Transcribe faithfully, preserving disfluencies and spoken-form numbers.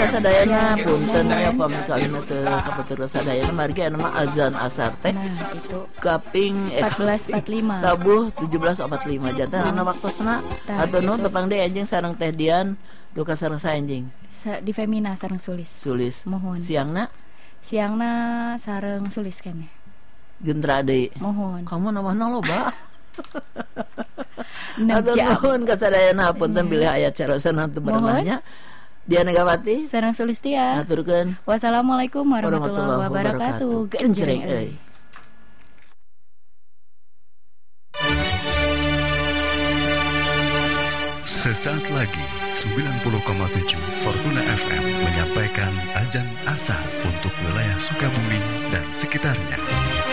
kasadayana Ya, punten mohon. ya pamit kawin teh kaputur kasadayana margi anu mah azan asar teh Nah, itu kaping eh, empat belas empat puluh lima. tabuh tujuh belas empat puluh lima jantan anu waktosna Tah, atuh nu gitu. tepang deui anjing sareng teh Dian duka sareng saenjing Sa- di Femina sareng sulis. sulis Mohon. siangna Siangna sareng sulis kan ya. gentra deui Mohon. kamu namana loba Enam Atur jam. nuhun kasadayana punten Iya. bilih aya carosan hantu Mohon. berenangnya Diana Gawati Sareng Sulistia. aturkeun Wassalamualaikum warahmatullahi wabarakatuh. Genjreng euy. Sesaat lagi sembilan puluh koma tujuh Fortuna F M menyampaikan azan asar untuk wilayah Sukabumi dan sekitarnya.